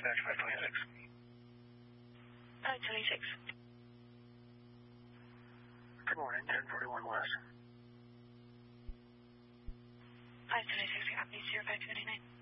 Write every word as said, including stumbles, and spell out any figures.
dispatch five twenty-six. five twenty-six. Good morning, ten forty-one West. five twenty-six, copy, zero five twenty-nine.